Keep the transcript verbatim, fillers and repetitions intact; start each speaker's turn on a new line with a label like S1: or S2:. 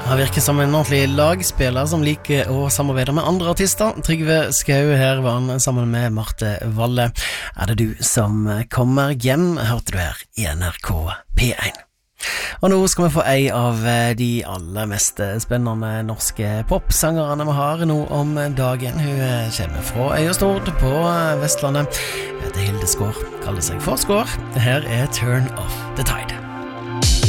S1: Han virker som en ordentlig lagspiller som liker å samarbeide med andre artister. Trygve Skau, her var han sammen med Marte Valle. Er det du som kommer hjem? Hørte du her i N R K P én. Og nå skal vi få ei av de aller mest spennende norske popsangerne vi har nå om dagen. Hun kommer fra Øyestord på Vestlandet. Heter Hilde Skår, kaller seg for Skår. Her er Turn Off the Tide.